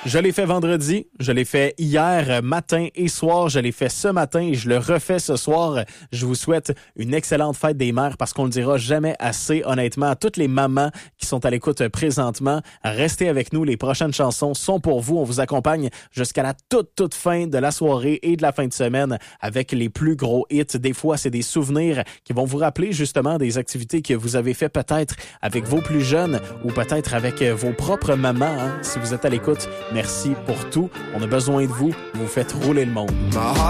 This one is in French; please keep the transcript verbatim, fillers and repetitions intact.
Je l'ai fait vendredi, je l'ai fait hier matin et soir, je l'ai fait ce matin et je le refais ce soir. Je vous souhaite une excellente fête des mères parce qu'on le dira jamais assez, honnêtement. À toutes les mamans qui sont à l'écoute présentement, restez avec nous. Les prochaines chansons sont pour vous. On vous accompagne jusqu'à la toute, toute fin de la soirée et de la fin de semaine avec les plus gros hits. Des fois, c'est des souvenirs qui vont vous rappeler justement des activités que vous avez fait peut-être avec vos plus jeunes ou peut-être avec vos propres mamans. Hein? Si vous êtes à l'écoute, merci pour tout. On a besoin de vous. Vous faites rouler le monde.